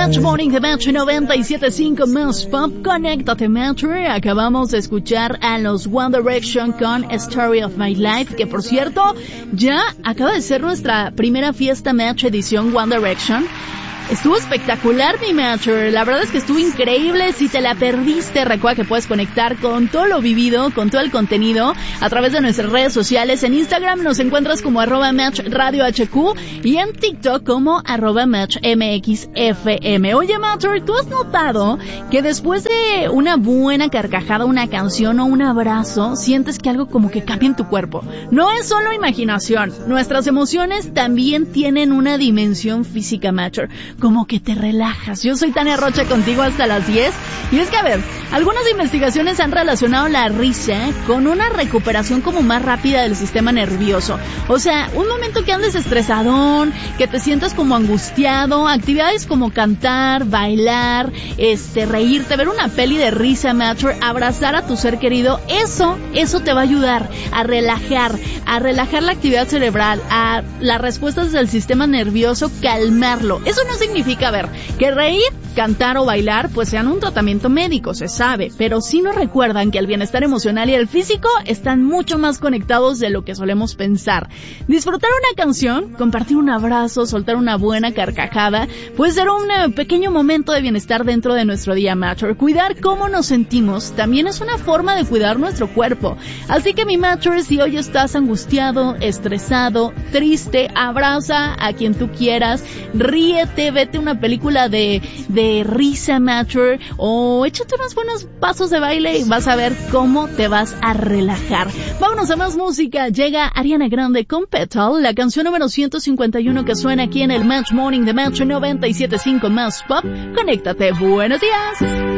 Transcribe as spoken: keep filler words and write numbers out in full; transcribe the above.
Match Morning de Match noventa y siete punto cinco Más Pop. Conéctate, Matcher. Acabamos de escuchar a los One Direction con Story of My Life, que por cierto, ya acaba de ser nuestra primera fiesta Match edición One Direction. Estuvo espectacular, mi Matcher. La verdad es que estuvo increíble. Si te la perdiste, recuerda que puedes conectar con todo lo vivido, con todo el contenido, a través de nuestras redes sociales. En Instagram nos encuentras como arroba Match Radio H Q y en TikTok como arroba Match M X F M. Oye, Matcher, ¿tú has notado que después de una buena carcajada, una canción o un abrazo, sientes que algo como que cambia en tu cuerpo? No es solo imaginación. Nuestras emociones también tienen una dimensión física, Matcher. Como que te relajas. Yo soy Tania Rocha contigo hasta las diez. Y es que, a ver, algunas investigaciones han relacionado la risa con una recuperación como más rápida del sistema nervioso. O sea, un momento que andes estresadón, que te sientas como angustiado, actividades como cantar, bailar, este, reírte, ver una peli de risa, Matcher, abrazar a tu ser querido, eso, eso te va a ayudar a relajar, a relajar la actividad cerebral, a las respuestas del sistema nervioso, calmarlo. Eso no significa, a ver, que reír, cantar o bailar pues sean un tratamiento médico, se sabe, pero sí nos recuerdan que el bienestar emocional y el físico están mucho más conectados de lo que solemos pensar. Disfrutar una canción, compartir un abrazo, soltar una buena carcajada, puede ser un pequeño momento de bienestar dentro de nuestro día, Matcher. Cuidar cómo nos sentimos también es una forma de cuidar nuestro cuerpo. Así que, mi Matcher, si hoy estás angustiado, estresado, triste, abraza a quien tú quieras, ríete, vete una película de, de risa, Matcher, o échate unos buenos pasos de baile y vas a ver cómo te vas a relajar. Vámonos a más música. Llega Ariana Grande con Petal, la canción número ciento cincuenta y uno que suena aquí en el Match Morning de Match noventa y siete punto cinco Más Pop. Conéctate. Buenos días.